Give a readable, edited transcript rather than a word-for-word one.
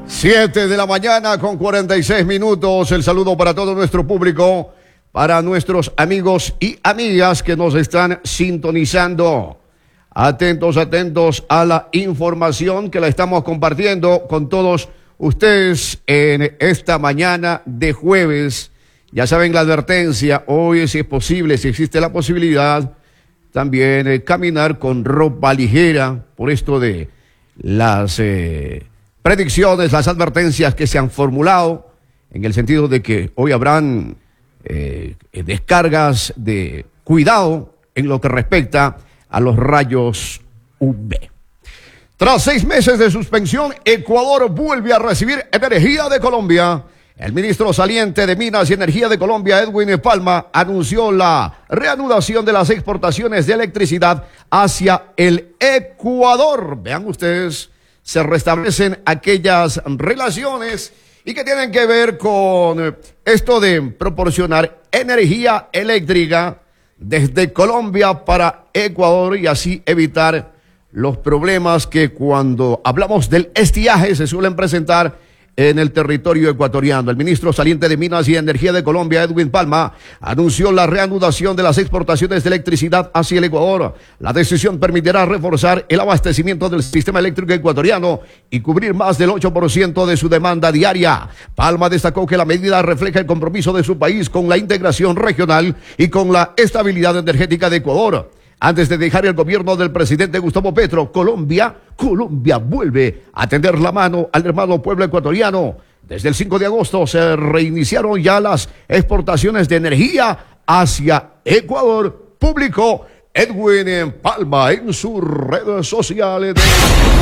7 de la mañana con 46 minutos. El saludo para todo nuestro público, para nuestros amigos y amigas que nos están sintonizando. Atentos, atentos a la información que la estamos compartiendo con todos ustedes en esta mañana de jueves. Ya saben la advertencia, hoy si es posible, si existe la posibilidad, también caminar con ropa ligera por esto de las predicciones, las advertencias que se han formulado en el sentido de que hoy habrán descargas de cuidado en lo que respecta a los rayos UV. Tras 6 meses de suspensión, Ecuador vuelve a recibir energía de Colombia. El ministro saliente de Minas y Energía de Colombia, Edwin Palma, anunció la reanudación de las exportaciones de electricidad hacia el Ecuador. Vean ustedes, se restablecen aquellas relaciones y que tienen que ver con esto de proporcionar energía eléctrica desde Colombia para Ecuador y así evitar los problemas que cuando hablamos del estiaje se suelen presentar en el territorio ecuatoriano. El ministro saliente de Minas y Energía de Colombia, Edwin Palma, anunció la reanudación de las exportaciones de electricidad hacia el Ecuador. La decisión permitirá reforzar el abastecimiento del sistema eléctrico ecuatoriano y cubrir más del 8% de su demanda diaria. Palma destacó que la medida refleja el compromiso de su país con la integración regional y con la estabilidad energética de Ecuador. Antes de dejar el gobierno del presidente Gustavo Petro, Colombia vuelve a tender la mano al hermano pueblo ecuatoriano. Desde el 5 de agosto se reiniciaron ya las exportaciones de energía hacia Ecuador, publicó Edwin Palma en sus redes sociales.